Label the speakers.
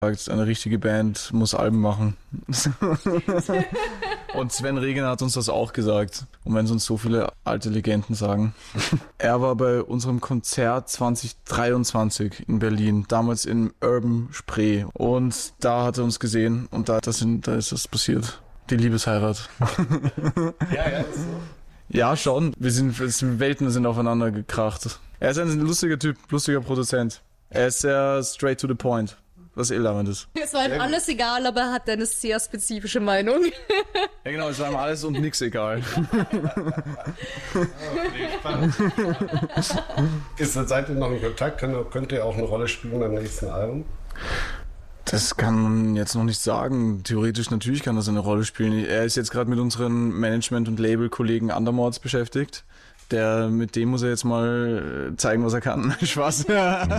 Speaker 1: Eine richtige Band muss Alben machen. Und Sven Regner hat uns das auch gesagt. Und wenn es uns so viele alte Legenden sagen. Er war bei unserem Konzert 2023 in Berlin, damals im Urban Spree. Und da hat er uns gesehen und da ist das passiert. Die Liebesheirat.
Speaker 2: Ja, ist so.
Speaker 1: Ja, schon. Welten sind aufeinander gekracht. Er ist ein lustiger Typ, lustiger Produzent. Er ist sehr straight to the point. Was irrelevant ist.
Speaker 3: Es war ihm alles egal, aber er hat eine sehr spezifische Meinung.
Speaker 1: Ja genau, es war ihm alles und nix egal.
Speaker 2: Seid ihr noch in Kontakt? Könnt ihr auch eine Rolle spielen beim nächsten Album?
Speaker 1: Das kann man jetzt noch nicht sagen. Theoretisch natürlich kann das eine Rolle spielen. Er ist jetzt gerade mit unseren Management- und Label-Kollegen Andermords beschäftigt. Mit dem muss er jetzt mal zeigen, was er kann. Spaß.